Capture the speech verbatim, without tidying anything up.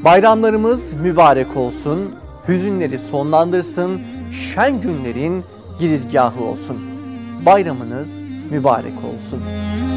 Bayramlarımız mübarek olsun, hüzünleri sonlandırsın, şen günlerin girizgahı olsun. Bayramınız mübarek olsun.